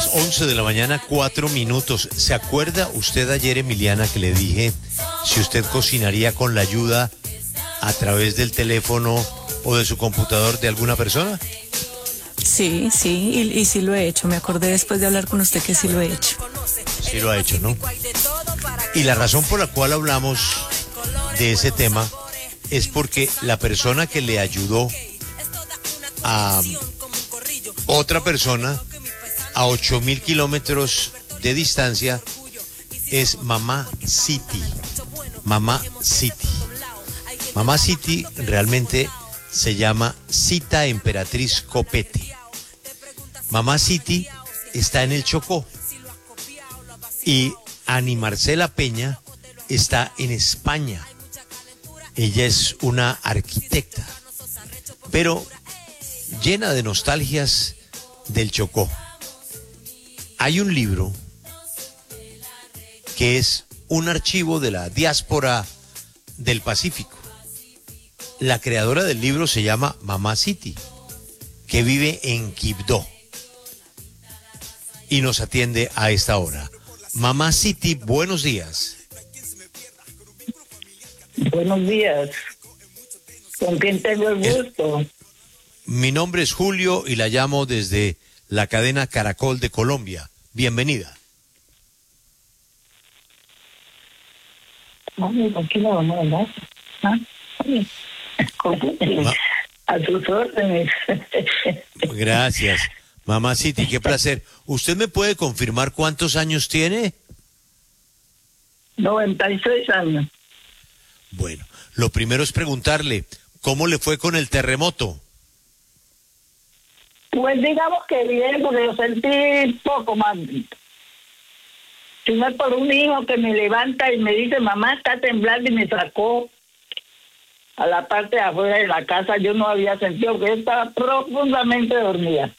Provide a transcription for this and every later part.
11 de la mañana, 4 minutos. ¿Se acuerda usted ayer, Emiliana, que le dije si usted cocinaría con la ayuda a través del teléfono o de su computador de alguna persona? Sí, y sí lo he hecho. Me acordé después de hablar con usted que sí lo he hecho. Sí lo ha hecho, ¿no? Y la razón por la cual hablamos de ese tema es porque la persona que le ayudó a otra persona a 8.000 kilómetros de distancia es Mamá City. Mamá City. Mamá City realmente se llama Cita Emperatriz Copete. Mamá City está en el Chocó y Ani Marcela Peña está en España. Ella es una arquitecta, pero llena de nostalgias del Chocó. Hay un libro que es un archivo de la diáspora del Pacífico. La creadora del libro se llama Mamá City, que vive en Quibdó y nos atiende a esta hora. Mamá City, buenos días. Buenos días. ¿Con quién tengo el gusto? Mi nombre es Julio y la llamo desde la cadena Caracol de Colombia. Bienvenida. Mami, ¿con quién la vamos a hablar? ¿Ah? A tus órdenes. Gracias. Mamá City, qué placer. ¿Usted me puede confirmar cuántos años tiene? 96 años. Bueno, lo primero es preguntarle, ¿cómo le fue con el terremoto? Pues digamos que bien, porque yo sentí poco más. Si no es por un hijo que me levanta y me dice, mamá, está temblando, y me sacó a la parte de afuera de la casa, yo no había sentido, porque yo estaba profundamente dormida.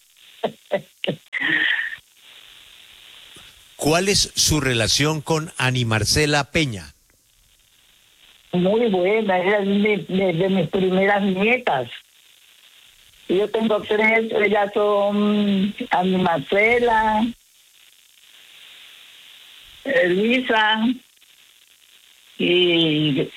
¿Cuál es su relación con Ani Marcela Peña? Muy buena, ella es de mis primeras nietas. Yo tengo 3, ellas son Ani Marcela, Elisa y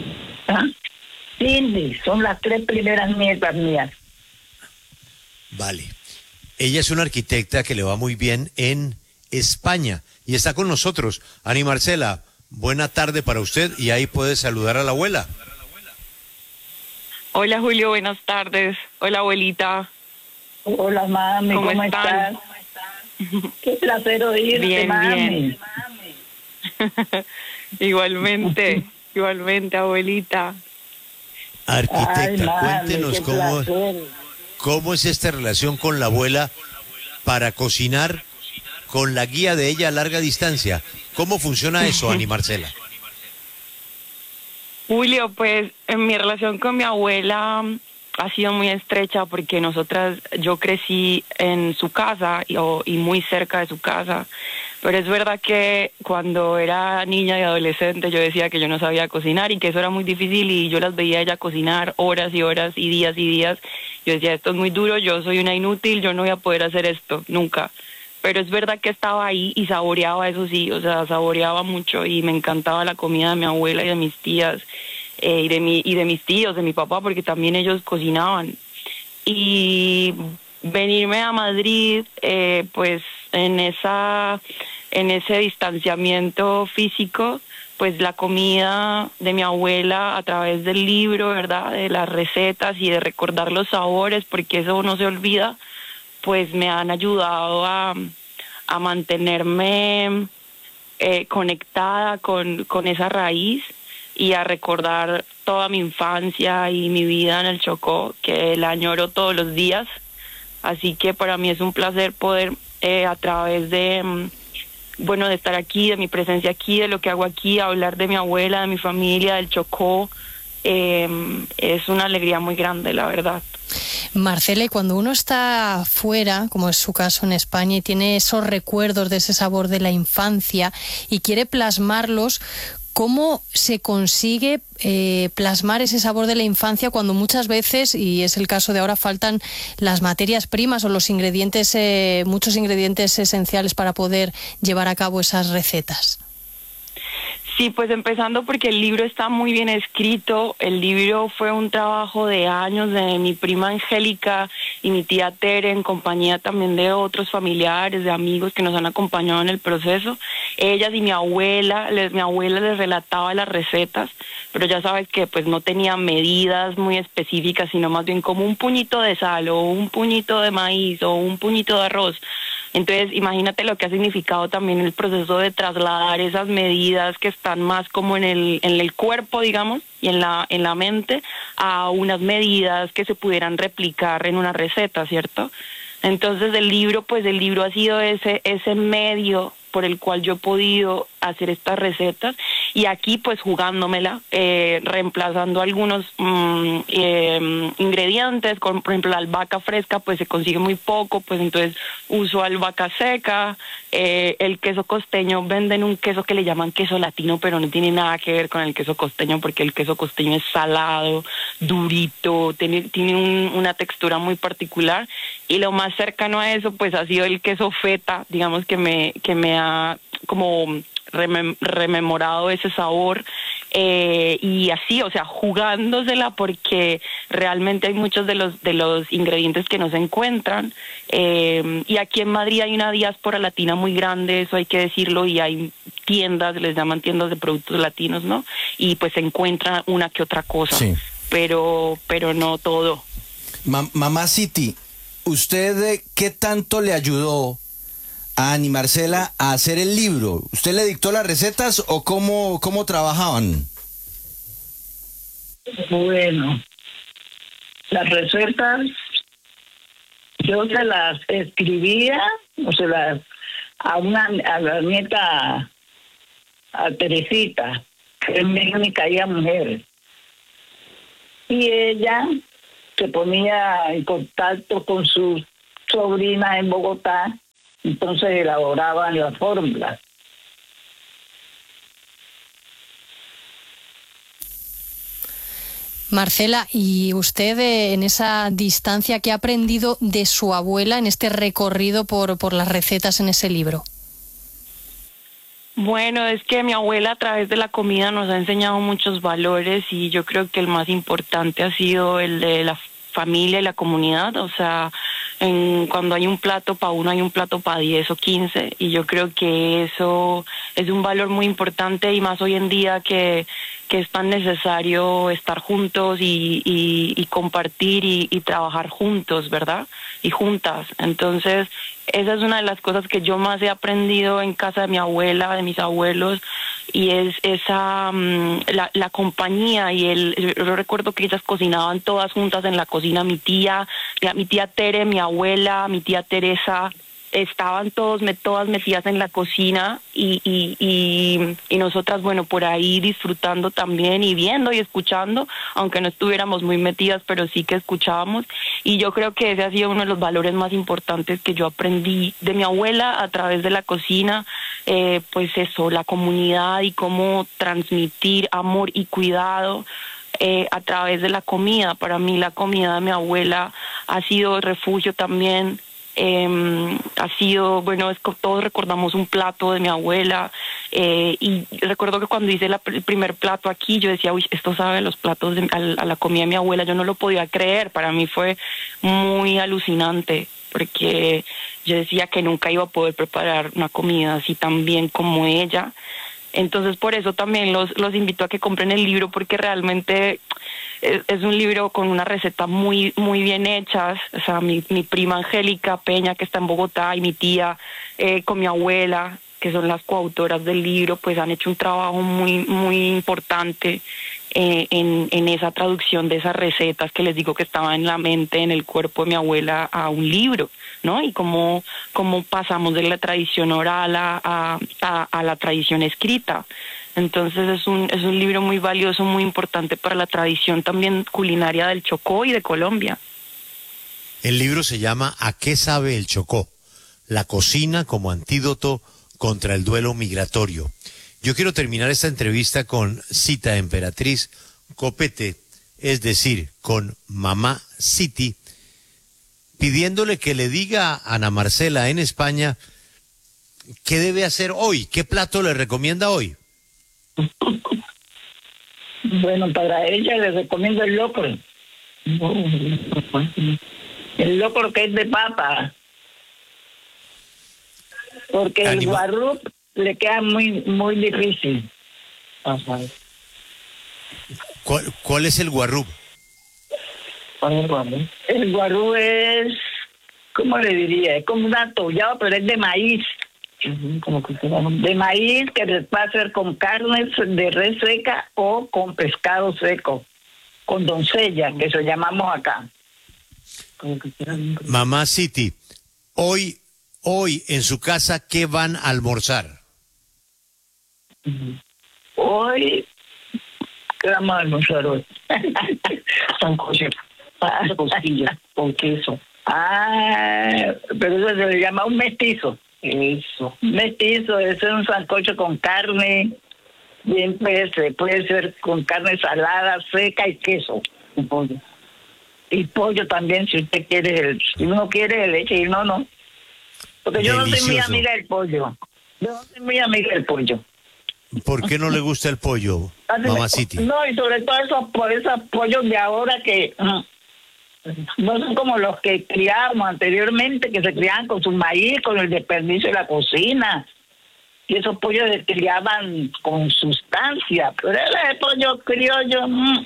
Cindy, son las 3 primeras nietas mías. Vale. Ella es una arquitecta que le va muy bien en España y está con nosotros. Ani Marcela, buena tarde para usted y ahí puede saludar a la abuela. Hola Julio, buenas tardes. Hola abuelita. Hola mami, ¿cómo estás? Qué placer oírte, bien, mami. Bien. Igualmente, abuelita. Arquitecta, Ay, mami, cuéntenos cómo es esta relación con la abuela para cocinar con la guía de ella a larga distancia. ¿Cómo funciona eso, Ani Marcela? Julio, pues en mi relación con mi abuela ha sido muy estrecha porque yo crecí en su casa y muy cerca de su casa, pero es verdad que cuando era niña y adolescente yo decía que yo no sabía cocinar y que eso era muy difícil y yo las veía a ella cocinar horas y horas y días. Yo decía, esto es muy duro, yo soy una inútil, yo no voy a poder hacer esto, nunca. Pero es verdad que estaba ahí y saboreaba, eso sí, o sea, saboreaba mucho y me encantaba la comida de mi abuela y de mis tías. Y de mis tíos, de mi papá, porque también ellos cocinaban. Y venirme a Madrid, pues en ese distanciamiento físico, pues la comida de mi abuela a través del libro, ¿verdad? De las recetas y de recordar los sabores, porque eso no se olvida, pues me han ayudado a mantenerme conectada con esa raíz y a recordar toda mi infancia y mi vida en el Chocó, que la añoro todos los días. Así que para mí es un placer poder, a través de estar aquí, de mi presencia aquí, de lo que hago aquí, hablar de mi abuela, de mi familia, del Chocó. Es una alegría muy grande, la verdad. Marcela, y cuando uno está fuera, como es su caso en España, y tiene esos recuerdos de ese sabor de la infancia y quiere plasmarlos, ¿Cómo se consigue plasmar ese sabor de la infancia cuando muchas veces, y es el caso de ahora, faltan las materias primas o los ingredientes, muchos ingredientes esenciales para poder llevar a cabo esas recetas? Sí, pues empezando porque el libro está muy bien escrito. El libro fue un trabajo de años de mi prima Angélica y mi tía Tere, en compañía también de otros familiares, de amigos que nos han acompañado en el proceso. Ellas y mi abuela les relataba las recetas, pero ya sabes que pues no tenía medidas muy específicas, sino más bien como un puñito de sal o un puñito de maíz o un puñito de arroz. Entonces, imagínate lo que ha significado también el proceso de trasladar esas medidas que están más como en el cuerpo, digamos, y en la mente, a unas medidas que se pudieran replicar en una receta, ¿cierto? Entonces, el libro ha sido ese medio por el cual yo he podido hacer estas recetas, y aquí pues jugándomela, reemplazando algunos ingredientes, por ejemplo la albahaca fresca pues se consigue muy poco, pues entonces uso albahaca seca. El queso costeño, venden un queso que le llaman queso latino, pero no tiene nada que ver con el queso costeño, porque el queso costeño es salado, durito, tiene una textura muy particular, y lo más cercano a eso pues ha sido el queso feta, digamos, que me ha como rememorado ese sabor, y así, o sea, jugándosela, porque realmente hay muchos de los ingredientes que no se encuentran, y aquí en Madrid hay una diáspora latina muy grande, eso hay que decirlo, y hay tiendas, les llaman tiendas de productos latinos, ¿no? Y pues se encuentra una que otra cosa, sí, pero no todo. Mamá City, ¿usted qué tanto le ayudó a Ani Marcela a hacer el libro? ¿Usted le dictó las recetas o cómo trabajaban? Bueno, las recetas yo se las escribía, o se las a la nieta, a Teresita, que es mi única hija mujer, y ella se ponía en contacto con sus sobrinas en Bogotá. Entonces elaboraban las fórmulas. Marcela, ¿y usted en esa distancia qué ha aprendido de su abuela en este recorrido por las recetas en ese libro? Bueno, es que mi abuela a través de la comida nos ha enseñado muchos valores, y yo creo que el más importante ha sido el de la familia y la comunidad. O sea, cuando hay un plato para uno, hay un plato para 10 o 15, y yo creo que eso es un valor muy importante, y más hoy en día que es tan necesario estar juntos y compartir y trabajar juntos, ¿verdad? Y juntas. Entonces, esa es una de las cosas que yo más he aprendido en casa de mi abuela, de mis abuelos, y es esa la compañía, y yo recuerdo que ellas cocinaban todas juntas en la cocina, mi tía Tere, mi abuela, mi tía Teresa, estaban todas metidas en la cocina, y nosotras, bueno, por ahí disfrutando también, y viendo y escuchando, aunque no estuviéramos muy metidas, pero sí que escuchábamos. Y yo creo que ese ha sido uno de los valores más importantes que yo aprendí de mi abuela a través de la cocina, pues eso, la comunidad, y cómo transmitir amor y cuidado a través de la comida. Para mí la comida de mi abuela ha sido refugio también. Ha sido, bueno, todos recordamos un plato de mi abuela, y recuerdo que cuando hice el primer plato aquí, yo decía, uy, esto sabe a los platos, a la comida de mi abuela. Yo no lo podía creer, para mí fue muy alucinante, porque yo decía que nunca iba a poder preparar una comida así tan bien como ella. Entonces, por eso también los invito a que compren el libro, porque realmente es un libro con una receta muy muy bien hechas. O sea, mi prima Angélica Peña, que está en Bogotá, y mi tía con mi abuela, que son las coautoras del libro, pues han hecho un trabajo muy muy importante en esa traducción de esas recetas que les digo que estaban en la mente, en el cuerpo de mi abuela, a un libro, ¿no? Y cómo pasamos de la tradición oral a la tradición escrita. Entonces es un libro muy valioso, muy importante para la tradición también culinaria del Chocó y de Colombia. El libro se llama ¿A qué sabe el Chocó? La cocina como antídoto contra el duelo migratorio. Yo quiero terminar esta entrevista con Cita Emperatriz Copete, es decir, con Mamá City, pidiéndole que le diga a Ana Marcela en España qué debe hacer hoy, qué plato le recomienda hoy. Bueno, para ella le recomiendo el locro. El locro que es de papa. Porque el guarrup le queda muy difícil. Ajá. ¿Cuál es el guarrup? El guarrup es, ¿cómo le diría? Es como un atollado, pero es de maíz. De maíz que se puede hacer con carne de res seca o con pescado seco, con doncella, que eso llamamos acá. Mamá City, hoy en su casa, ¿qué van a almorzar? Hoy, ¿qué vamos a almorzar hoy? Sancocho, costillas con queso. Pero eso se le llama un mestizo. Eso. Mestizo, eso es un sancocho con carne, bien puede ser con carne salada, seca y queso. Y pollo. Y pollo también, si usted quiere, si uno quiere leche, y no. Porque yo no soy muy amiga del pollo. ¿Por qué no le gusta el pollo, Mamá City? No, y sobre todo esos pollos de ahora que no son como los que criábamos anteriormente, que se criaban con su maíz, con el desperdicio de la cocina. Y esos pollos se criaban con sustancia. Pero el pollo criollo,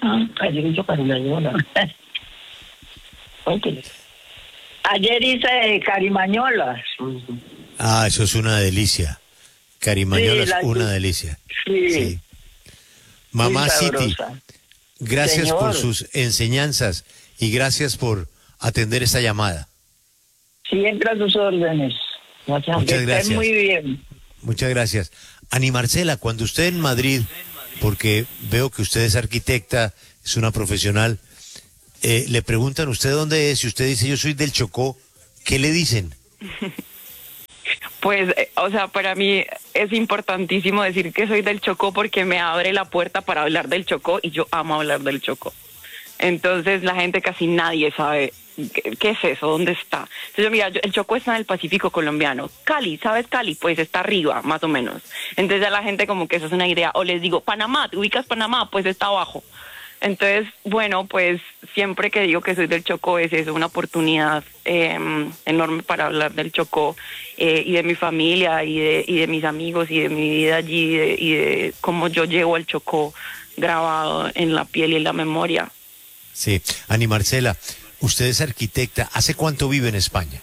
Ayer hice carimañolas. Eso es una delicia. Carimañolas, una delicia. Sí. Mamá City, gracias por sus enseñanzas y gracias por atender esta llamada. Siempre a sus órdenes. Muchas gracias. Muy bien. Muchas gracias. Ani Marcela, cuando usted en Madrid, porque veo que usted es arquitecta, es una profesional, le preguntan usted dónde es y usted dice yo soy del Chocó, ¿qué le dicen? Pues, para mí es importantísimo decir que soy del Chocó porque me abre la puerta para hablar del Chocó y yo amo hablar del Chocó. Entonces la gente casi nadie sabe qué es eso, dónde está. Entonces mira, el Chocó está en el Pacífico colombiano. Cali, ¿sabes Cali? Pues está arriba, más o menos. Entonces ya la gente como que eso es una idea. O les digo, Panamá, ¿te ubicas Panamá? Pues está abajo. Entonces, bueno, pues siempre que digo que soy del Chocó es eso, una oportunidad enorme para hablar del Chocó y de mi familia y de mis amigos y de mi vida allí y de cómo yo llevo al Chocó grabado en la piel y en la memoria. Sí, Ani Marcela, usted es arquitecta. ¿Hace cuánto vive en España?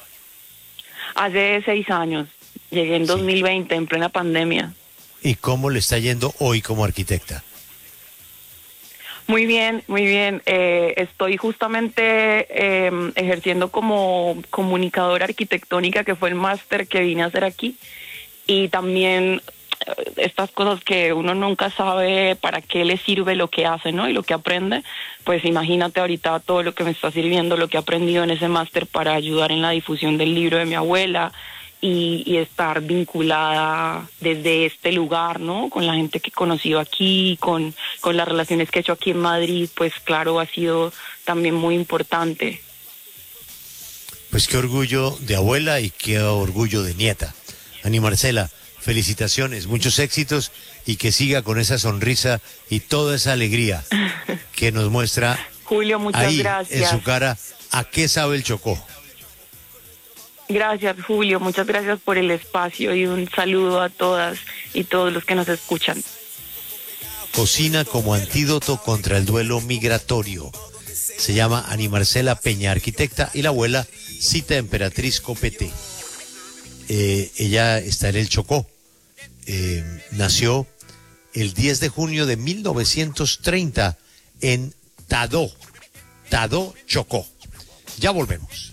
Hace 6 años. Llegué en 2020, en plena pandemia. ¿Y cómo le está yendo hoy como arquitecta? Muy bien, muy bien. Estoy justamente ejerciendo como comunicadora arquitectónica, que fue el máster que vine a hacer aquí. Y también estas cosas que uno nunca sabe para qué le sirve lo que hace, ¿no? Y lo que aprende, pues imagínate ahorita todo lo que me está sirviendo, lo que he aprendido en ese máster para ayudar en la difusión del libro de mi abuela y estar vinculada desde este lugar, ¿no? Con la gente que he conocido aquí, con las relaciones que he hecho aquí en Madrid, pues claro, ha sido también muy importante. Pues qué orgullo de abuela y qué orgullo de nieta. Ani Marcela, felicitaciones, muchos éxitos y que siga con esa sonrisa y toda esa alegría que nos muestra Julio, muchas ahí gracias. En su cara a qué sabe el Chocó. Gracias, Julio, muchas gracias por el espacio y un saludo a todas y todos los que nos escuchan. Cocina como antídoto contra el duelo migratorio. Se llama Ani Marcela Peña, arquitecta, y la abuela Cita Emperatriz Copete. Ella está en el Chocó. Nació el 10 de junio de 1930 en Tadó, Chocó. Ya volvemos.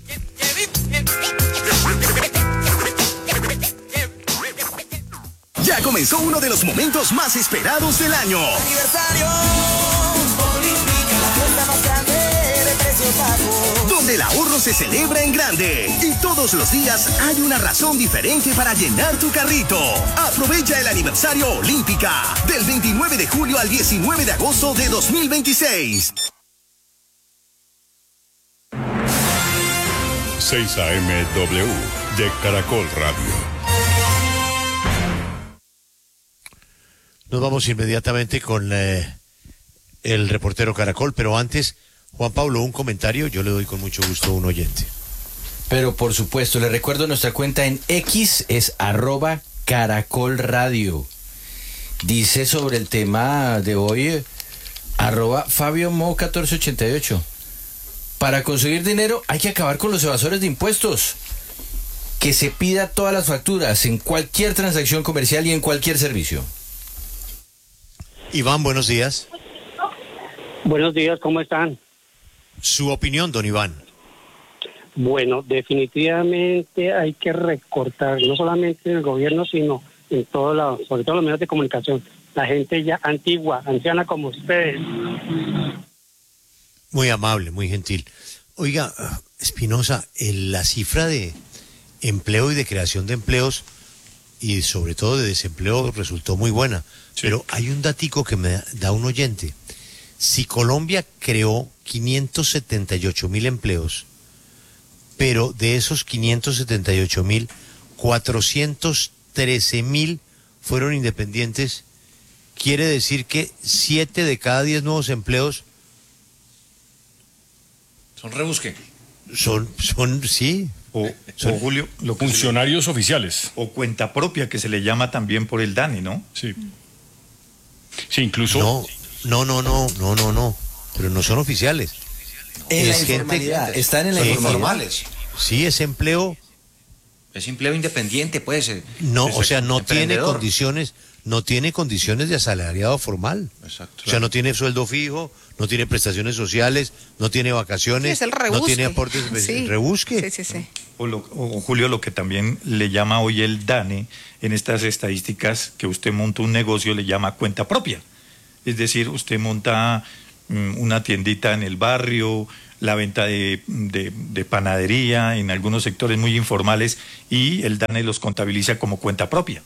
Ya comenzó uno de los momentos más esperados del año. Aniversario, Bonifica, la fiesta más grande de precios bajos. donde el ahorro se celebra en grande. Y todos los días hay una razón diferente para llenar tu carrito. Aprovecha el aniversario Olímpica del 29 de julio al 19 de agosto de 2026. 6 AM/W de Caracol Radio. Nos vamos inmediatamente con el reportero Caracol, pero antes, Juan Pablo, un comentario, yo le doy con mucho gusto a un oyente. Pero por supuesto, le recuerdo nuestra cuenta en X es @Caracol Radio. Dice sobre el tema de hoy, @Fabio Mo 1488. Para conseguir dinero hay que acabar con los evasores de impuestos. Que se pida todas las facturas en cualquier transacción comercial y en cualquier servicio. Iván, buenos días. Buenos días, ¿cómo están? Su opinión, don Iván. Bueno, definitivamente hay que recortar, no solamente en el gobierno, sino en todo lado, sobre todo en los medios de comunicación. La gente ya antigua, anciana como ustedes. Muy amable, muy gentil. Oiga, Espinosa, la cifra de empleo y de creación de empleos y sobre todo de desempleo resultó muy buena. Sí. Pero hay un datico que me da un oyente. Si Colombia creó 578.000 empleos, pero de esos 578.000, 413.000 fueron independientes, quiere decir que 7 de cada 10 nuevos empleos son rebusque. Son sí. O Julio, los funcionarios oficiales. O cuenta propia, que se le llama también por el DANE, ¿no? Sí. Sí, incluso. No. Pero no son oficiales. Es gente, están en la informales. Sí, es empleo. Es empleo independiente, pues. No, o sea, no tiene condiciones de asalariado formal. Exacto. O sea, no tiene sueldo fijo, no tiene prestaciones sociales, no tiene vacaciones, no tiene aportes, sí. Rebusque. Sí. O Julio, lo que también le llama hoy el DANE en estas estadísticas, que usted monta un negocio, le llama cuenta propia. Es decir, usted monta una tiendita en el barrio, la venta de panadería en algunos sectores muy informales, y el DANE los contabiliza como cuenta propia.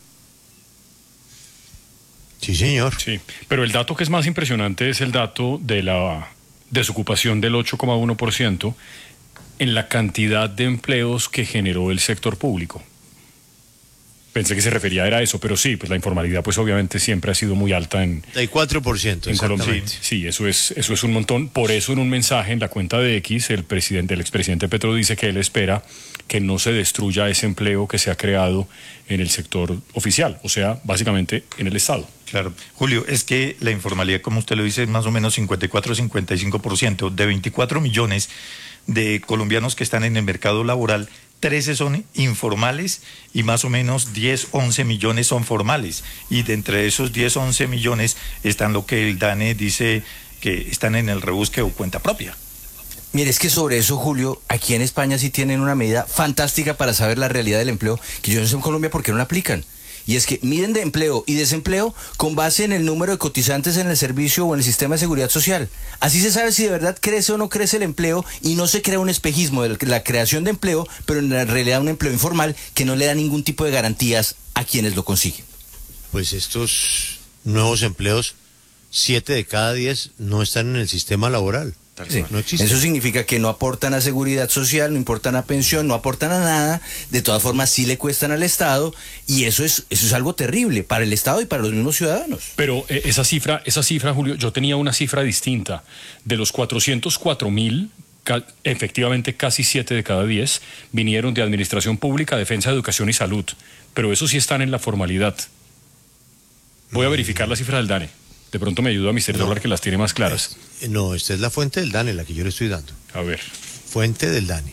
Sí, señor. Sí, pero el dato que es más impresionante es el dato de la desocupación del 8,1% en la cantidad de empleos que generó el sector público. Pensé que se refería a eso, pero sí, pues la informalidad pues obviamente siempre ha sido muy alta en 34% en Colombia. Sí, eso es un montón. Por eso en un mensaje en la cuenta de X, el expresidente Petro dice que él espera que no se destruya ese empleo que se ha creado en el sector oficial, o sea, básicamente en el Estado. Claro. Julio, es que la informalidad, como usted lo dice, es más o menos 54-55%. De 24 millones de colombianos que están en el mercado laboral, 13 son informales y más o menos 10-11 millones son formales. Y de entre esos 10-11 millones están lo que el DANE dice que están en el rebusque o cuenta propia. Mire, es que sobre eso, Julio, aquí en España sí tienen una medida fantástica para saber la realidad del empleo, que yo no sé en Colombia por qué no la aplican. Y es que miden de empleo y desempleo con base en el número de cotizantes en el servicio o en el sistema de seguridad social. Así se sabe si de verdad crece o no crece el empleo y no se crea un espejismo de la creación de empleo, pero en realidad un empleo informal que no le da ningún tipo de garantías a quienes lo consiguen. Pues estos nuevos empleos, 7 de cada 10 no están en el sistema laboral. Sí. No existe. Eso significa que no aportan a seguridad social, no aportan a pensión, no aportan a nada. De todas formas sí le cuestan al Estado, y eso es algo terrible para el Estado y para los mismos ciudadanos. Pero esa cifra, Julio, yo tenía una cifra distinta. De los 404.000, efectivamente casi 7 de cada 10 vinieron de administración pública, defensa, educación y salud. Pero esos sí están en la formalidad. Voy a verificar la cifra del DANE. De pronto me ayuda a Mr. Dólar, que las tiene más claras. No, esta es la fuente del DANE, la que yo le estoy dando. A ver. Fuente del DANE.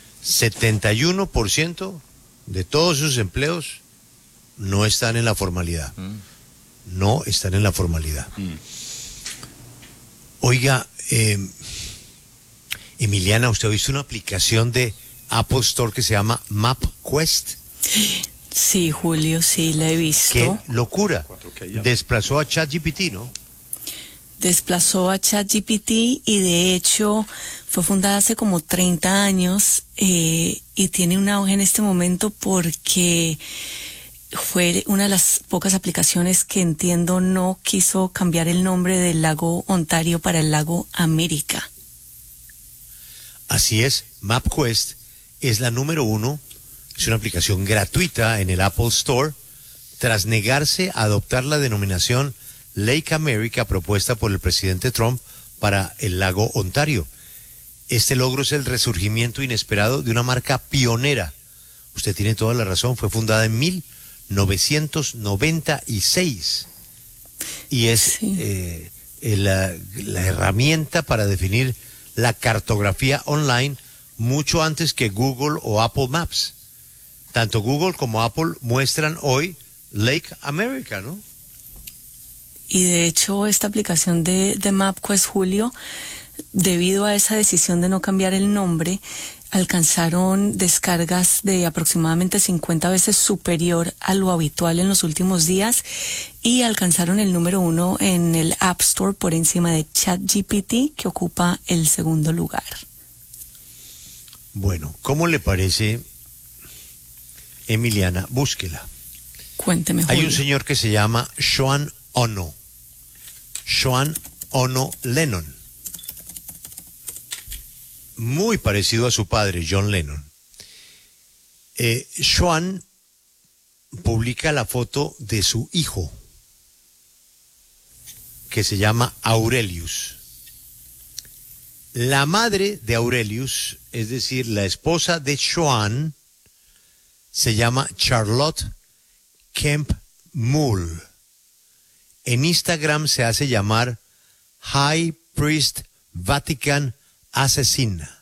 71% de todos esos empleos no están en la formalidad. No están en la formalidad. Oiga, Emiliana, ¿usted ha visto una aplicación de Apple Store que se llama MapQuest? Sí, Julio, sí, la he visto. ¡Qué locura! Desplazó a ChatGPT, ¿no? Desplazó a ChatGPT y de hecho Fue fundada hace como 30 años y tiene un auge en este momento porque fue una de las pocas aplicaciones que entiendo no quiso cambiar el nombre del lago Ontario para el lago América. Así es, MapQuest es la número 1, es una aplicación gratuita en el Apple Store, tras negarse a adoptar la denominación Lake America propuesta por el presidente Trump para el lago Ontario. Este logro es el resurgimiento inesperado de una marca pionera. Usted tiene toda la razón, fue fundada en 1996 y es la herramienta para definir la cartografía online mucho antes que Google o Apple Maps. Tanto Google como Apple muestran hoy Lake America, ¿no? Y de hecho esta aplicación de MapQuest, Julio, debido a esa decisión de no cambiar el nombre, alcanzaron descargas de aproximadamente 50 veces superior a lo habitual en los últimos días y alcanzaron el número 1 en el App Store por encima de ChatGPT, que ocupa el segundo lugar. Bueno, ¿cómo le parece, Emiliana? Búsquela. Cuénteme, Julio. Hay un señor que se llama Sean Ono Lennon, muy parecido a su padre, John Lennon. Sean publica la foto de su hijo, que se llama Aurelius. La madre de Aurelius, es decir, la esposa de Sean, se llama Charlotte Kemp Mull. En Instagram se hace llamar High Priest Vatican Asesina.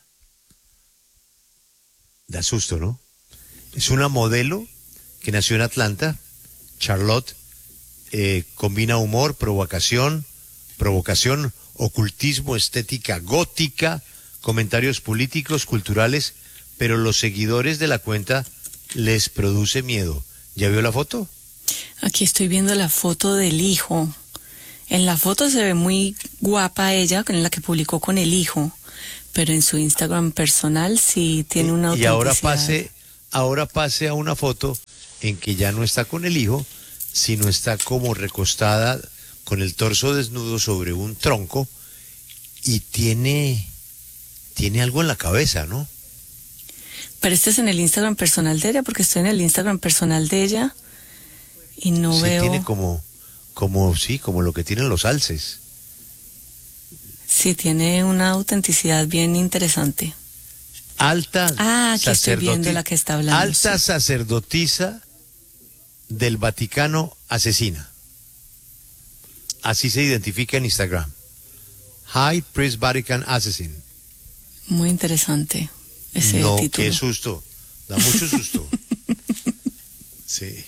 Da susto, ¿no? Es una modelo que nació en Atlanta. Charlotte combina humor, provocación, ocultismo, estética gótica, comentarios políticos, culturales, pero los seguidores de la cuenta les produce miedo. ¿Ya vio la foto? Aquí estoy viendo la foto del hijo. En la foto se ve muy guapa ella, en la que publicó con el hijo, pero en su Instagram personal sí tiene una autenticidad. Y ahora pase a una foto en que ya no está con el hijo, sino está como recostada con el torso desnudo sobre un tronco y tiene algo en la cabeza, ¿no? Pero este es en el Instagram personal de ella, porque estoy en el Instagram personal de ella y no veo. Tiene como lo que tienen los alces. Sí, tiene una autenticidad bien interesante. Aquí estoy viendo la que está hablando. Alta sacerdotisa del Vaticano asesina. Así se identifica en Instagram. High Priest Vatican Assassin. Muy interesante ese título. Qué susto. Da mucho susto. Sí.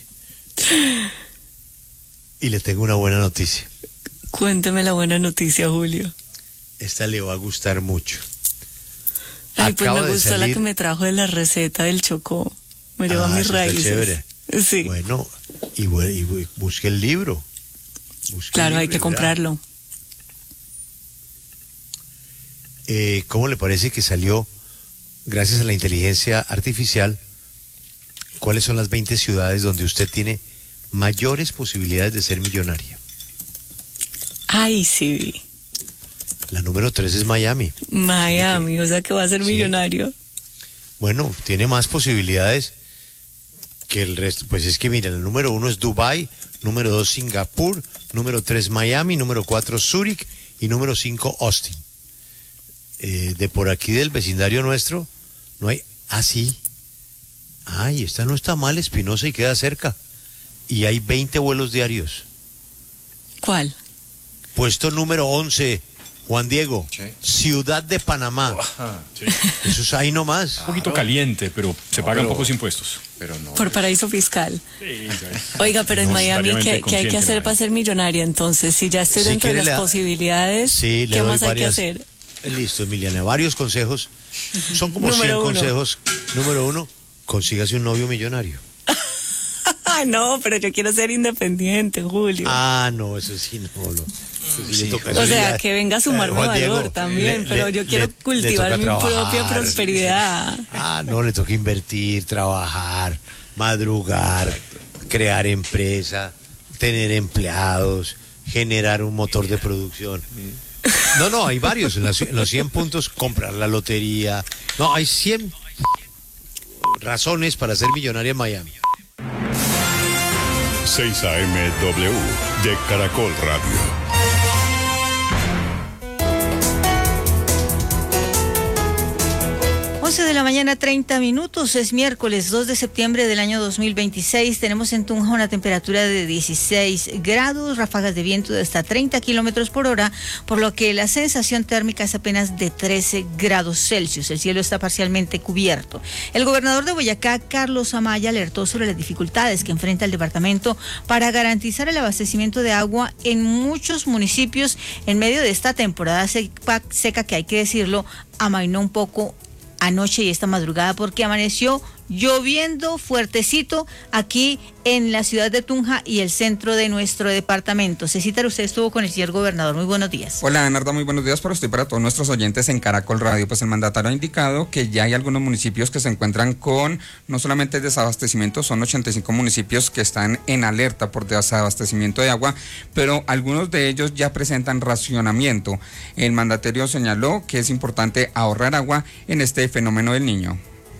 Y le tengo una buena noticia. Cuénteme la buena noticia, Julio. Esta le va a gustar mucho. Ay, pues me gustó la que me trajo de la receta del chocó. Me lleva a mis raíces. Chévere. Sí. Bueno, y busque el libro. Claro, hay que comprarlo. ¿Cómo le parece que salió, gracias a la inteligencia artificial, cuáles son las 20 ciudades donde usted tiene mayores posibilidades de ser millonaria? Ay, sí. La número 3 es Miami. Miami, o sea que va a ser millonario. Bueno, tiene más posibilidades que el resto. Pues es que mira, el número 1 es Dubái, número 2 Singapur, número 3 Miami, número 4 Zúrich y número 5 Austin. De por aquí del vecindario nuestro no hay. Sí. Ay, esta no está mal, Espinosa, y queda cerca. Y hay 20 vuelos diarios. ¿Cuál? Puesto número 11, Juan Diego, sí. Ciudad de Panamá. Sí. Eso es ahí nomás. Un poquito caliente, pero se pagan pocos impuestos. Pero no. Por paraíso fiscal. Sí, Oiga, pero en Miami, necesariamente ¿qué hay que hacer para ser millonaria entonces? Si ya estoy dentro de las posibilidades, ¿qué más hay que hacer? Listo, Emiliana, varios consejos. Son como 100 consejos. Número 1, consígase un novio millonario. No, pero yo quiero ser independiente, Julio. No, eso sí, no. Sí, o sea, que venga a sumarme valor también, pero yo quiero cultivar mi propia prosperidad. No, le toca invertir, trabajar, madrugar, crear empresa, tener empleados, generar un motor de producción. No, hay varios. En los 100 puntos, comprar la lotería. No, hay 100 razones para ser millonaria en Miami. 6 AM-W de Caracol Radio. 11 de la mañana, 30 minutos. Es miércoles 2 de septiembre del año 2026. Tenemos en Tunja una temperatura de 16 grados, ráfagas de viento de hasta 30 kilómetros por hora, por lo que la sensación térmica es apenas de 13 grados Celsius. El cielo está parcialmente cubierto. El gobernador de Boyacá, Carlos Amaya, alertó sobre las dificultades que enfrenta el departamento para garantizar el abastecimiento de agua en muchos municipios en medio de esta temporada seca que, hay que decirlo, amainó un poco anoche y esta madrugada porque amaneció lloviendo fuertecito aquí en la ciudad de Tunja y el centro de nuestro departamento. Cecita, usted estuvo con el señor gobernador. Muy buenos días. Hola, Narda, muy buenos días para usted y para todos nuestros oyentes en Caracol Radio. Pues el mandatario ha indicado que ya hay algunos municipios que se encuentran con no solamente desabastecimiento, son 85 municipios que están en alerta por desabastecimiento de agua, pero algunos de ellos ya presentan racionamiento. El mandatario señaló que es importante ahorrar agua en este fenómeno del Niño.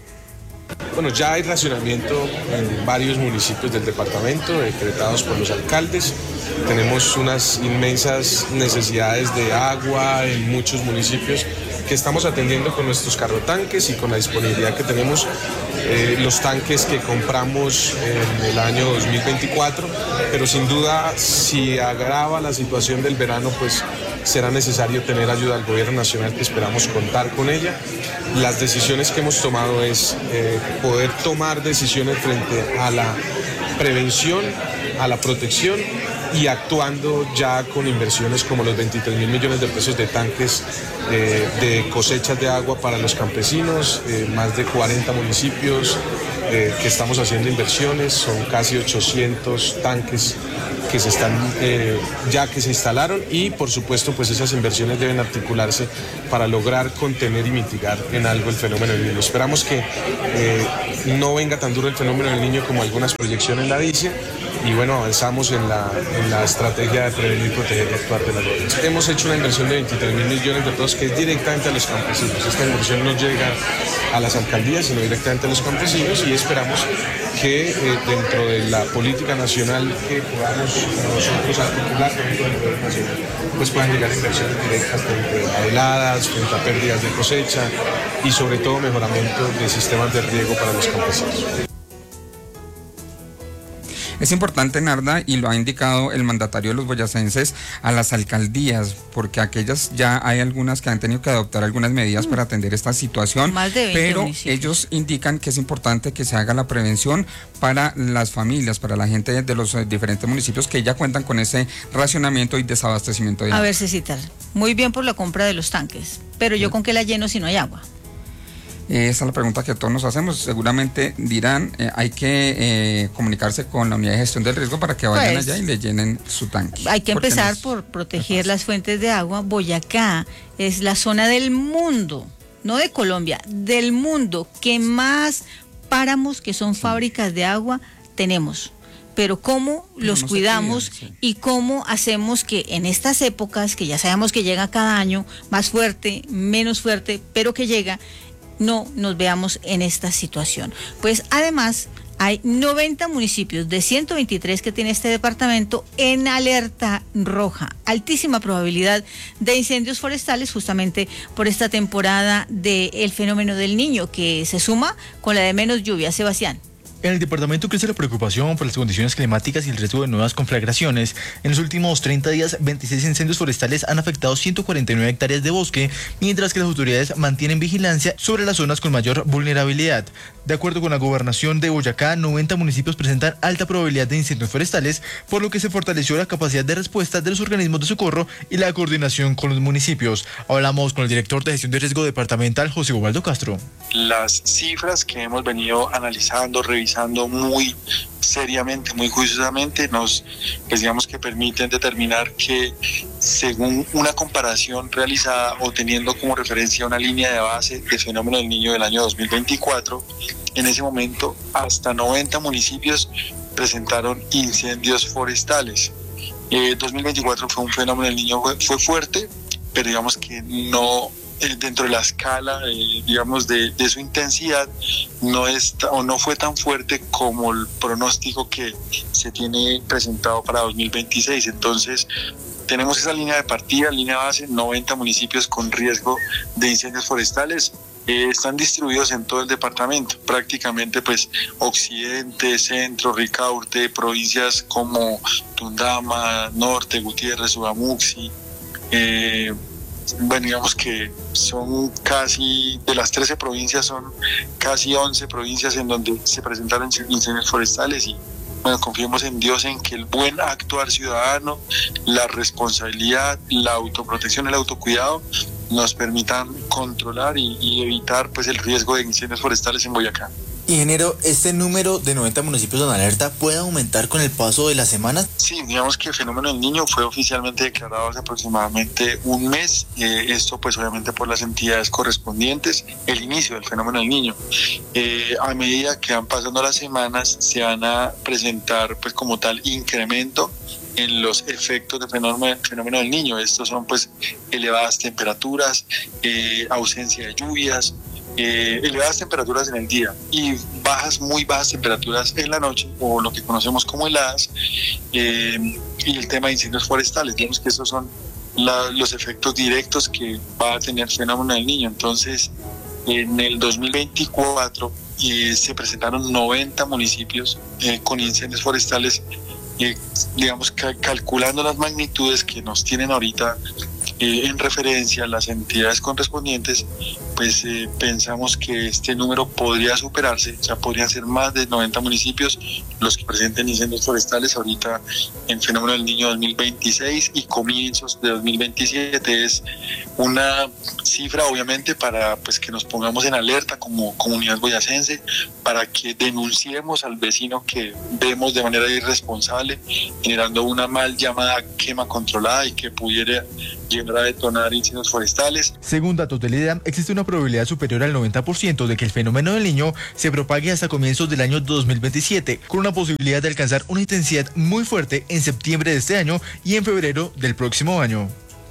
Bueno, ya hay racionamiento en varios municipios del departamento, decretados por los alcaldes. Tenemos unas inmensas necesidades de agua en muchos municipios que estamos atendiendo con nuestros carrotanques y con la disponibilidad que tenemos, los tanques que compramos en el año 2024, pero sin duda, si agrava la situación del verano, pues será necesario tener ayuda del gobierno nacional, que esperamos contar con ella. Las decisiones que hemos tomado es poder tomar decisiones frente a la prevención, a la protección y actuando ya con inversiones como los 23.000 millones de pesos de tanques de cosechas de agua para los campesinos, más de 40 municipios que estamos haciendo inversiones, son casi 800 tanques que se están ya que se instalaron y por supuesto pues esas inversiones deben articularse para lograr contener y mitigar en algo el fenómeno del Niño. Esperamos que no venga tan duro el fenómeno del Niño como algunas proyecciones la dicen y bueno, avanzamos en la estrategia de prevenir, proteger y actuar de las lluvias. Hemos hecho una inversión de 23.000 millones de pesos que es directamente a los campesinos. Esta inversión no llega a las alcaldías sino directamente a los campesinos y esperamos que dentro de la política nacional que podamos nosotros articular dentro del gobierno nacional, pues puedan llegar inversiones directas frente a heladas, frente a pérdidas de cosecha y sobre todo mejoramiento de sistemas de riego para los campesinos. Es importante, Narda, y lo ha indicado el mandatario de los boyacenses, a las alcaldías, porque aquellas ya hay algunas que han tenido que adoptar algunas medidas para atender esta situación, pero ellos indican que es importante que se haga la prevención para las familias, para la gente de los diferentes municipios que ya cuentan con ese racionamiento y desabastecimiento de agua. A ver, Cecita, muy bien por la compra de los tanques, pero yo con qué la lleno si no hay agua. Esa es la pregunta que todos nos hacemos. Seguramente dirán, hay que comunicarse con la unidad de gestión del riesgo para que vayan allá y le llenen su tanque. Hay que empezar por proteger las fuentes de agua. Boyacá es la zona del mundo, no de Colombia, del mundo que más páramos, que son fábricas de agua, tenemos. Pero cómo los cuidamos y cómo hacemos que en estas épocas, que ya sabemos que llega cada año, más fuerte, menos fuerte, pero que llega, no nos veamos en esta situación. Pues además hay 90 municipios de 123 que tiene este departamento en alerta roja, altísima probabilidad de incendios forestales justamente por esta temporada del fenómeno del Niño, que se suma con la de menos lluvia. Sebastián. En el departamento crece la preocupación por las condiciones climáticas y el riesgo de nuevas conflagraciones. En los últimos 30 días, 26 incendios forestales han afectado 149 hectáreas de bosque, mientras que las autoridades mantienen vigilancia sobre las zonas con mayor vulnerabilidad. De acuerdo con la gobernación de Boyacá, 90 municipios presentan alta probabilidad de incendios forestales, por lo que se fortaleció la capacidad de respuesta de los organismos de socorro y la coordinación con los municipios. Hablamos con el director de gestión de riesgo departamental, José Ubaldo Castro. Las cifras que hemos venido analizando, revisando muy seriamente, muy juiciosamente, nos, pues digamos que permiten determinar que según una comparación realizada o teniendo como referencia una línea de base de fenómeno del niño del año 2024, en ese momento hasta 90 municipios presentaron incendios forestales. 2024 fue un fenómeno del niño, fue fuerte, pero digamos que no dentro de la escala, digamos, de su intensidad, no fue tan fuerte como el pronóstico que se tiene presentado para 2026. Entonces, tenemos esa línea de partida, línea base, 90 municipios con riesgo de incendios forestales. Están distribuidos en todo el departamento, prácticamente pues occidente, centro, Ricaurte, provincias como Tundama, Norte, Gutiérrez, Ugamuxi. Bueno, digamos que son casi, de las 13 provincias, son casi 11 provincias en donde se presentaron incendios forestales y bueno, confiemos en Dios en que el buen actuar ciudadano, la responsabilidad, la autoprotección, el autocuidado nos permitan controlar y evitar pues el riesgo de incendios forestales en Boyacá. Ingeniero, ¿este número de 90 municipios en alerta puede aumentar con el paso de las semanas? Sí, digamos que el fenómeno del niño fue oficialmente declarado hace aproximadamente un mes, esto pues obviamente por las entidades correspondientes, el inicio del fenómeno del niño. A medida que van pasando las semanas se van a presentar pues como tal incremento en los efectos del fenómeno del niño. Estos son pues elevadas temperaturas, ausencia de lluvias, elevadas temperaturas en el día y muy bajas temperaturas en la noche, o lo que conocemos como heladas, y el tema de incendios forestales. Digamos que esos son los efectos directos que va a tener el fenómeno del niño. Entonces, en el 2024 se presentaron 90 municipios con incendios forestales, digamos, calculando las magnitudes que nos tienen ahorita en referencia a las entidades correspondientes, pues pensamos que este número podría superarse, o sea, podrían ser más de 90 municipios los que presenten incendios forestales ahorita en fenómeno del niño 2026 y comienzos de 2027. Es una cifra obviamente para pues que nos pongamos en alerta como comunidad boyacense, para que denunciemos al vecino que vemos de manera irresponsable generando una mal llamada quema controlada y que pudiera llegar a detonar incendios forestales. Según datos del IDEAM, existe una probabilidad superior al 90% de que el fenómeno del niño se propague hasta comienzos del año 2027, con una posibilidad de alcanzar una intensidad muy fuerte en septiembre de este año y en febrero del próximo año.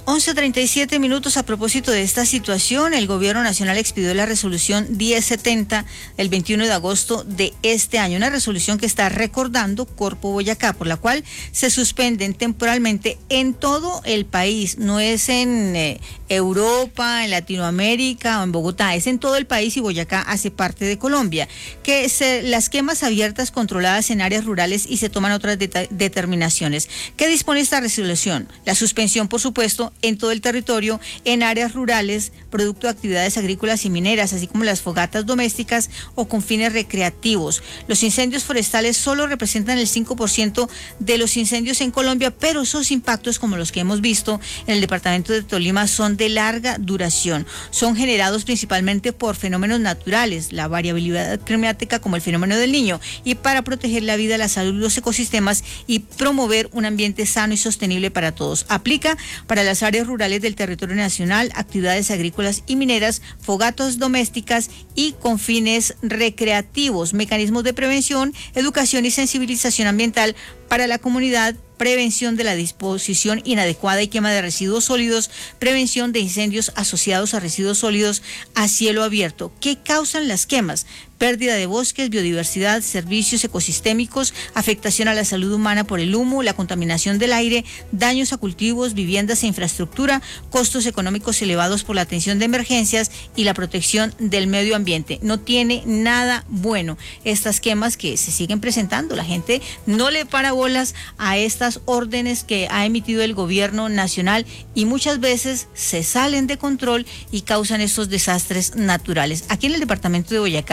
11:37 minutos. A propósito de esta situación, el Gobierno Nacional expidió la resolución 1070 del 21 de agosto de este año, una resolución que está recordando Corpo Boyacá, por la cual se suspenden temporalmente en todo el país, no es en Europa, en Latinoamérica o en Bogotá, es en todo el país y Boyacá hace parte de Colombia, que las quemas abiertas controladas en áreas rurales y se toman otras determinaciones. ¿Qué dispone esta resolución? La suspensión, por supuesto, en todo el territorio, en áreas rurales, producto de actividades agrícolas y mineras, así como las fogatas domésticas o con fines recreativos. Los incendios forestales solo representan el 5% de los incendios en Colombia, pero esos impactos, como los que hemos visto en el departamento de Tolima, son de larga duración. Son generados principalmente por fenómenos naturales, la variabilidad climática como el fenómeno del niño, y para proteger la vida, la salud, los ecosistemas y promover un ambiente sano y sostenible para todos. Aplica para las áreas rurales del territorio nacional, actividades agrícolas y mineras, fogatas domésticas y con fines recreativos, mecanismos de prevención, educación y sensibilización ambiental para la comunidad, prevención de la disposición inadecuada y quema de residuos sólidos, prevención de incendios asociados a residuos sólidos a cielo abierto. ¿Qué causan las quemas? Pérdida de bosques, biodiversidad, servicios ecosistémicos, afectación a la salud humana por el humo, la contaminación del aire, daños a cultivos, viviendas e infraestructura, costos económicos elevados por la atención de emergencias y la protección del medio ambiente. No tiene nada bueno estas quemas que se siguen presentando. La gente no le para bolas a estas órdenes que ha emitido el gobierno nacional y muchas veces se salen de control y causan estos desastres naturales. Aquí en el departamento de Boyacá,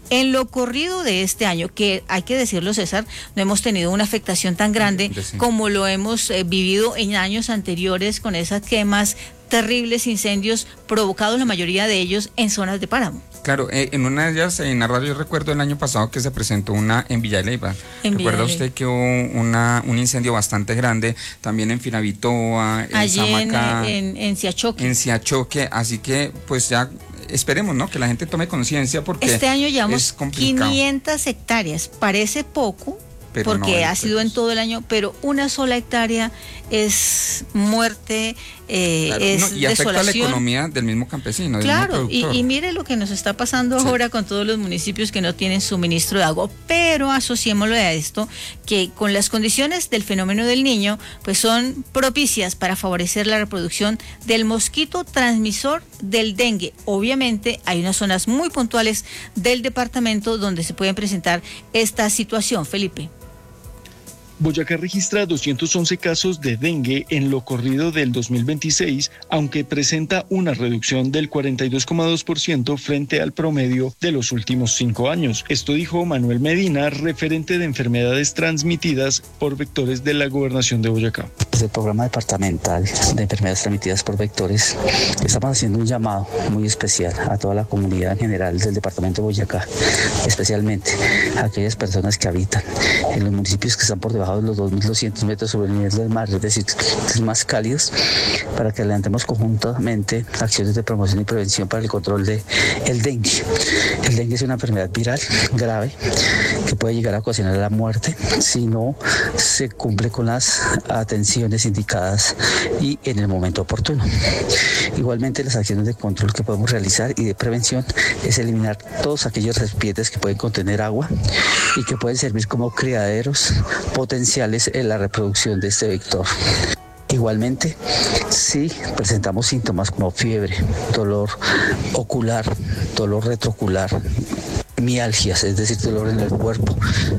En lo corrido de este año, que hay que decirlo, César, no hemos tenido una afectación tan grande como lo hemos vivido en años anteriores con esas quemas, terribles incendios provocados, la mayoría de ellos en zonas de páramo. Claro, en una de ellas, en la radio, yo recuerdo el año pasado que se presentó una en Villa Leyva. ¿Recuerda usted que hubo un incendio bastante grande también en Firavitoa, en allí Samacá, en Siachoque? En Siachoque, así que pues ya esperemos, ¿no?, que la gente tome conciencia, porque este año llevamos 500 hectáreas, parece poco, pero porque no, ha sido en todo el año, pero una sola hectárea es muerte, claro, es y afecta desolación. a la economía del mismo campesino, Claro, del mismo productor. y mire lo que nos está pasando ahora con todos los municipios que no tienen suministro de agua, pero asociémoslo a esto, que con las condiciones del fenómeno del Niño, pues son propicias para favorecer la reproducción del mosquito transmisor del dengue. Obviamente hay unas zonas muy puntuales del departamento donde se pueden presentar esta situación, Felipe. Boyacá registra 211 casos de dengue en lo corrido del 2026, aunque presenta una reducción del 42,2% frente al promedio de los últimos 5 años. Esto dijo Manuel Medina, referente de enfermedades transmitidas por vectores de la Gobernación de Boyacá. Desde el programa departamental de enfermedades transmitidas por vectores, estamos haciendo un llamado muy especial a toda la comunidad en general del departamento de Boyacá, especialmente a aquellas personas que habitan en los municipios que están por debajo de los 2.200 metros sobre el nivel del mar, es decir, más cálidos, para que adelantemos conjuntamente acciones de promoción y prevención para el control del dengue. El dengue es una enfermedad viral grave que puede llegar a ocasionar la muerte si no se cumple con las atenciones indicadas y en el momento oportuno. Igualmente, las acciones de control que podemos realizar y de prevención es eliminar todos aquellos recipientes que pueden contener agua y que pueden servir como criaderos potenciales en la reproducción de este vector. Igualmente, si presentamos síntomas como fiebre, dolor ocular, dolor retroocular, mialgias, es decir, dolor en el cuerpo,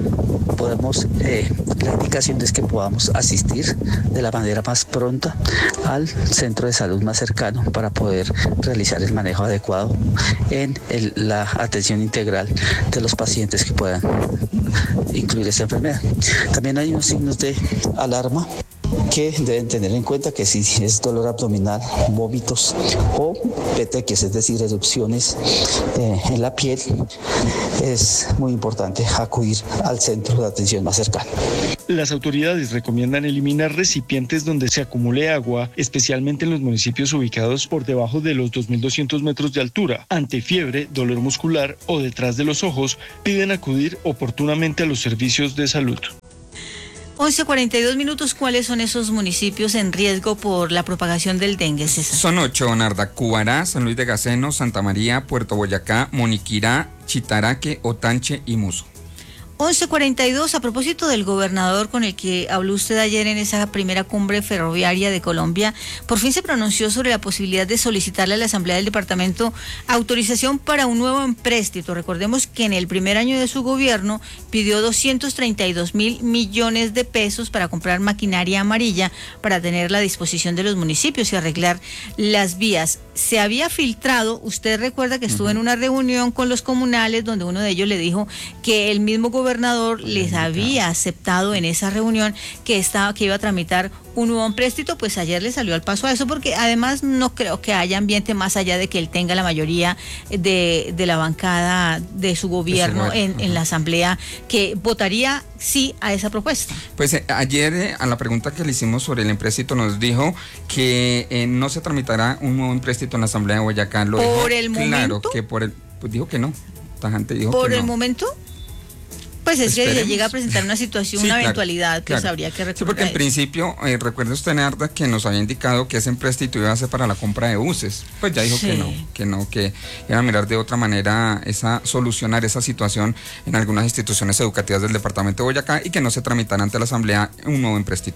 la indicación es que podamos asistir de la manera más pronta al centro de salud más cercano para poder realizar el manejo adecuado en la atención integral de los pacientes que puedan incluir esta enfermedad. También hay unos signos de alarma que deben tener en cuenta, que si es dolor abdominal, vómitos o petequias, es decir, erupciones en la piel, es muy importante acudir al centro de atención más cercano. Las autoridades recomiendan eliminar recipientes donde se acumule agua, especialmente en los municipios ubicados por debajo de los 2.200 metros de altura. Ante fiebre, dolor muscular o detrás de los ojos, piden acudir oportunamente a los servicios de salud. 11:42, ¿cuáles son esos municipios en riesgo por la propagación del dengue, César? Son 8, Narda, Cubará, San Luis de Gaceno, Santa María, Puerto Boyacá, Moniquirá, Chitaraque, Otanche y Muso. 11:42, a propósito del gobernador con el que habló usted ayer en esa primera cumbre ferroviaria de Colombia, por fin se pronunció sobre la posibilidad de solicitarle a la Asamblea del Departamento autorización para un nuevo empréstito. Recordemos que en el primer año de su gobierno pidió 232.000 millones de pesos para comprar maquinaria amarilla para tenerla a disposición de los municipios y arreglar las vías. Se había filtrado, usted recuerda que estuvo en una reunión con los comunales donde uno de ellos le dijo que el mismo gobernador les había aceptado en esa reunión que iba a tramitar un nuevo empréstito. Pues ayer le salió al paso a eso, porque además no creo que haya ambiente más allá de que él tenga la mayoría de la bancada de su gobierno en la asamblea que votaría sí a esa propuesta. Pues ayer a la pregunta que le hicimos sobre el empréstito nos dijo que no se tramitará un nuevo empréstito en la asamblea de Boyacá. ¿Por el momento? Claro, que pues dijo que no. Tajante dijo ¿Por que el no. momento? Pues es Esperemos. que llega a presentar una situación, Sí, una claro, eventualidad, pues claro. habría que recurrir. Sí, porque en principio, recuerda usted, Narda, que nos había indicado que ese empréstito iba a ser para la compra de buses. Pues ya dijo que iban a mirar de otra manera solucionar esa situación en algunas instituciones educativas del departamento de Boyacá y que no se tramitara ante la asamblea un nuevo empréstito.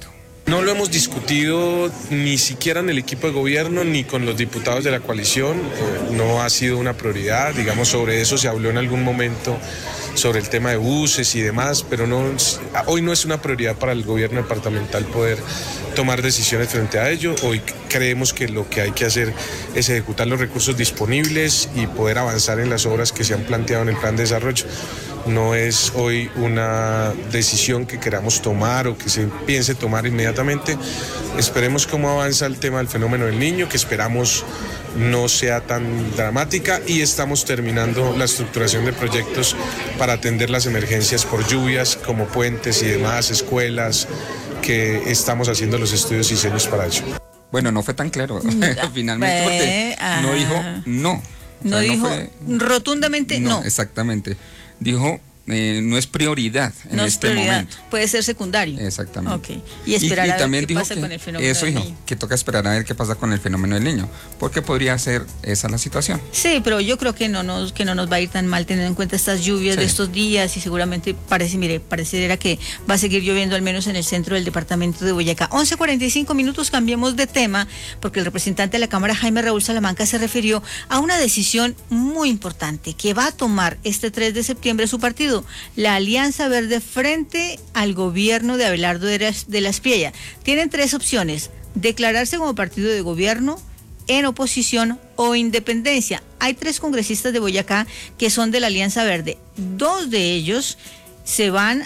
No lo hemos discutido ni siquiera en el equipo de gobierno ni con los diputados de la coalición. No ha sido una prioridad. Digamos, sobre eso se habló en algún momento, sobre el tema de buses y demás, pero hoy no es una prioridad para el gobierno departamental poder tomar decisiones frente a ello. Hoy creemos que lo que hay que hacer es ejecutar los recursos disponibles y poder avanzar en las obras que se han planteado en el plan de desarrollo. No es hoy una decisión que queramos tomar o que se piense tomar inmediatamente. Esperemos cómo avanza el tema del fenómeno del Niño, que esperamos no sea tan dramática, y estamos terminando la estructuración de proyectos para atender las emergencias por lluvias, como puentes y demás, escuelas, que estamos haciendo los estudios y diseños para ello. Bueno, no fue tan claro finalmente, porque no dijo no. No dijo rotundamente no. Exactamente. Dijo, no es prioridad en este momento. Puede ser secundario. Exactamente. Okay. Y esperar a ver qué pasa con el fenómeno del niño. Que toca esperar a ver qué pasa con el fenómeno del niño, porque podría ser esa la situación. Sí, pero yo creo que no nos va a ir tan mal teniendo en cuenta estas lluvias de estos días, y seguramente pareciera que va a seguir lloviendo al menos en el centro del departamento de Boyacá. 11:45 minutos, cambiemos de tema, porque el representante de la Cámara, Jaime Raúl Salamanca, se refirió a una decisión muy importante que va a tomar este 3 de septiembre su partido, la Alianza Verde, frente al gobierno de Abelardo de la Espriella. Tienen tres opciones: declararse como partido de gobierno, en oposición o independencia. Hay tres congresistas de Boyacá que son de la Alianza Verde. Dos de ellos se van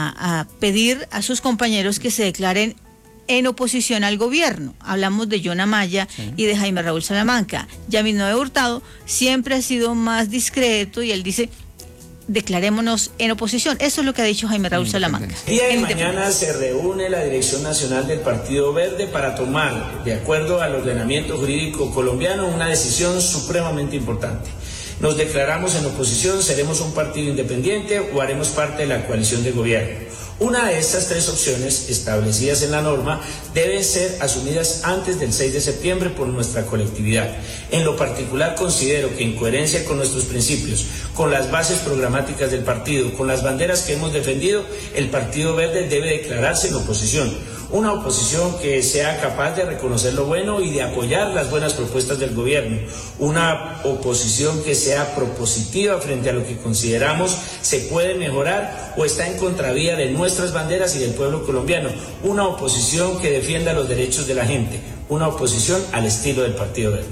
a pedir a sus compañeros que se declaren en oposición al gobierno. Hablamos de John Amaya y de Jaime Raúl Salamanca. Yamil Noé Hurtado siempre ha sido más discreto y él dice: declarémonos en oposición. Eso es lo que ha dicho Jaime Raúl Salamanca. El día de mañana se reúne la Dirección Nacional del Partido Verde para tomar, de acuerdo al ordenamiento jurídico colombiano, una decisión supremamente importante. Nos declaramos en oposición, seremos un partido independiente o haremos parte de la coalición de gobierno. Una de estas tres opciones establecidas en la norma deben ser asumidas antes del 6 de septiembre por nuestra colectividad. En lo particular, considero que, en coherencia con nuestros principios, con las bases programáticas del partido, con las banderas que hemos defendido, el Partido Verde debe declararse en oposición. Una oposición que sea capaz de reconocer lo bueno y de apoyar las buenas propuestas del gobierno. Una oposición que sea propositiva frente a lo que consideramos se puede mejorar o está en contravía de nuestras banderas y del pueblo colombiano. Una oposición que defienda los derechos de la gente. Una oposición al estilo del Partido Verde.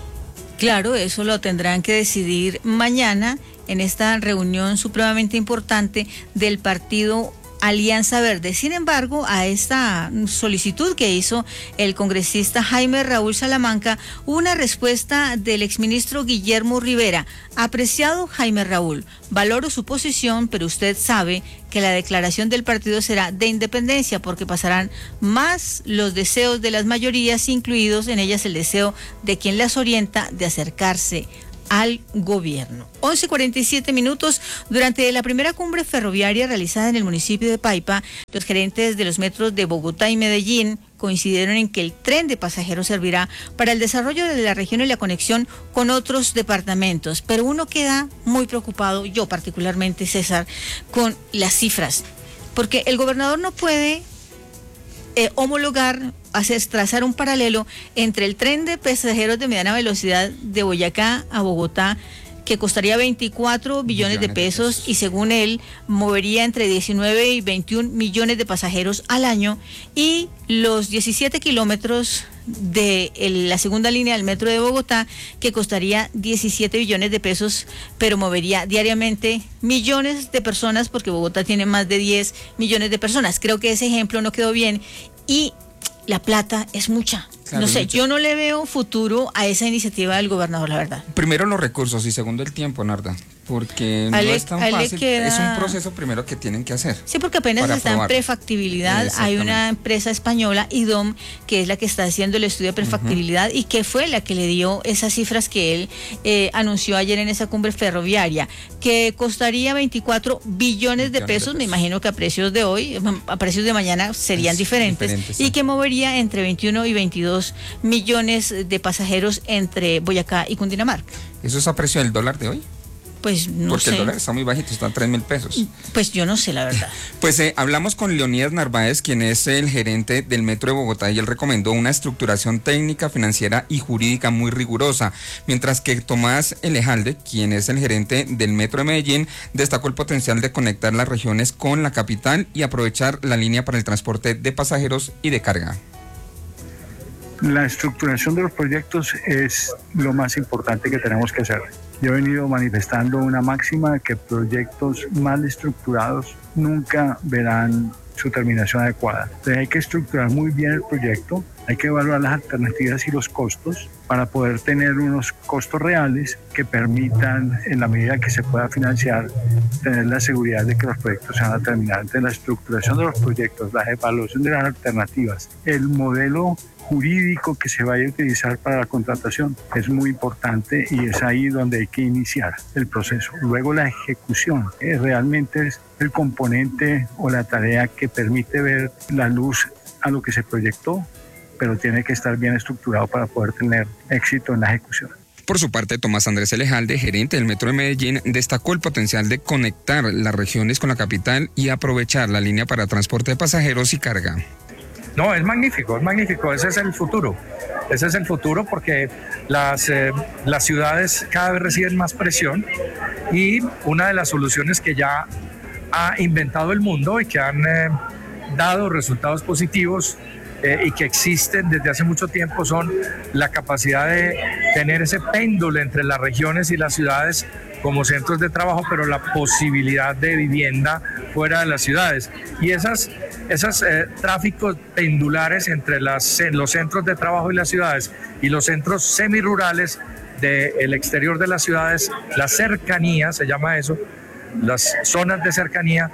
Claro, eso lo tendrán que decidir mañana en esta reunión supremamente importante del Partido Alianza Verde. Sin embargo, a esta solicitud que hizo el congresista Jaime Raúl Salamanca, una respuesta del exministro Guillermo Rivera. Apreciado Jaime Raúl, valoro su posición, pero usted sabe que la declaración del partido será de independencia, porque pasarán más los deseos de las mayorías, incluidos en ellas el deseo de quien las orienta de acercarse al gobierno. 11:47 minutos. Durante la primera cumbre ferroviaria realizada en el municipio de Paipa, los gerentes de los metros de Bogotá y Medellín coincidieron en que el tren de pasajeros servirá para el desarrollo de la región y la conexión con otros departamentos. Pero uno queda muy preocupado, yo particularmente, César, con las cifras, porque el gobernador no puede trazar un paralelo entre el tren de pasajeros de mediana velocidad de Boyacá a Bogotá, que costaría 24 billones de pesos y, según él, movería entre 19 y 21 millones de pasajeros al año, y los 17 kilómetros de la segunda línea del metro de Bogotá, que costaría 17 billones de pesos, pero movería diariamente millones de personas, porque Bogotá tiene más de 10 millones de personas. Creo que ese ejemplo no quedó bien, y la plata es mucha. Claro, no sé, yo no le veo futuro a esa iniciativa del gobernador, la verdad. Primero los recursos y segundo el tiempo, Narda, porque no es tan fácil. Es un proceso primero que tienen que hacer. Sí, porque apenas está en prefactibilidad. Hay una empresa española, IDOM, que es la que está haciendo el estudio de prefactibilidad y que fue la que le dio esas cifras que él anunció ayer en esa cumbre ferroviaria, que costaría 24 billones de pesos. Me imagino que a precios de hoy, a precios de mañana serían diferentes, y que movería entre 21 y 22 millones de pasajeros entre Boyacá y Cundinamarca. ¿Eso es a precio del dólar de hoy? Pues no porque sé. el dólar está muy bajito, está a 3.000 pesos. Pues yo no sé, la verdad. Pues hablamos con Leonidas Narváez, quien es el gerente del Metro de Bogotá, y él recomendó una estructuración técnica, financiera y jurídica muy rigurosa, mientras que Tomás Elejalde, quien es el gerente del Metro de Medellín, destacó el potencial de conectar las regiones con la capital y aprovechar la línea para el transporte de pasajeros y de carga. La estructuración de los proyectos es lo más importante que tenemos que hacer. Yo he venido manifestando una máxima de que proyectos mal estructurados nunca verán su terminación adecuada. Entonces hay que estructurar muy bien el proyecto, hay que evaluar las alternativas y los costos para poder tener unos costos reales que permitan, en la medida que se pueda financiar, tener la seguridad de que los proyectos se van a terminar. Entonces la estructuración de los proyectos, la evaluación de las alternativas, el modelo jurídico que se vaya a utilizar para la contratación es muy importante y es ahí donde hay que iniciar el proceso. Luego la ejecución, realmente es el componente o la tarea que permite ver la luz a lo que se proyectó, pero tiene que estar bien estructurado para poder tener éxito en la ejecución. Por su parte, Tomás Andrés Elejalde, gerente del Metro de Medellín, destacó el potencial de conectar las regiones con la capital y aprovechar la línea para transporte de pasajeros y carga. No, es magnífico, ese es el futuro. Ese es el futuro porque las ciudades cada vez reciben más presión y una de las soluciones que ya ha inventado el mundo y que han dado resultados positivos y que existen desde hace mucho tiempo son la capacidad de tener ese péndulo entre las regiones y las ciudades como centros de trabajo, pero la posibilidad de vivienda fuera de las ciudades. Y esos tráficos pendulares entre los centros de trabajo y las ciudades y los centros semirurales del exterior de las ciudades, la cercanía, se llama eso, las zonas de cercanía,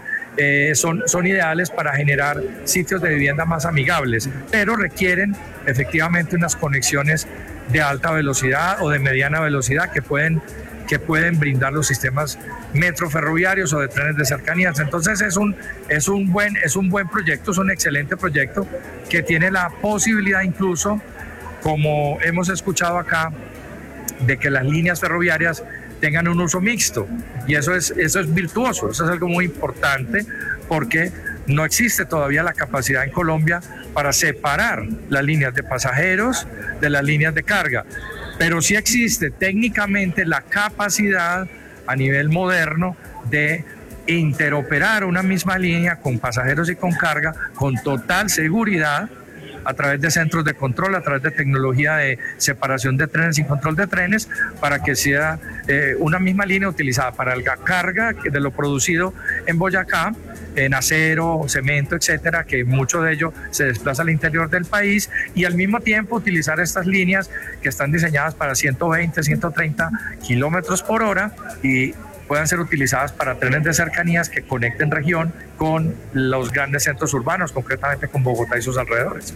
son ideales para generar sitios de vivienda más amigables, pero requieren efectivamente unas conexiones de alta velocidad o de mediana velocidad que pueden brindar los sistemas metroferroviarios o de trenes de cercanías. Entonces es un buen proyecto, es un excelente proyecto que tiene la posibilidad incluso, como hemos escuchado acá, de que las líneas ferroviarias tengan un uso mixto, y eso es virtuoso, eso es algo muy importante porque no existe todavía la capacidad en Colombia para separar las líneas de pasajeros de las líneas de carga, pero sí existe técnicamente la capacidad a nivel moderno de interoperar una misma línea con pasajeros y con carga con total seguridad a través de centros de control, a través de tecnología de separación de trenes y control de trenes, para que sea una misma línea utilizada para la carga de lo producido en Boyacá, en acero, cemento, etcétera, que mucho de ello se desplaza al interior del país, y al mismo tiempo utilizar estas líneas que están diseñadas para 120, 130 kilómetros por hora y puedan ser utilizadas para trenes de cercanías que conecten región con los grandes centros urbanos, concretamente con Bogotá y sus alrededores.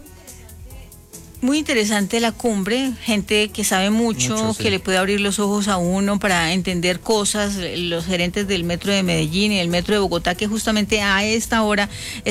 Muy interesante la cumbre, gente que sabe mucho, sí, que le puede abrir los ojos a uno para entender cosas, los gerentes del Metro de Medellín y el Metro de Bogotá, que justamente a esta hora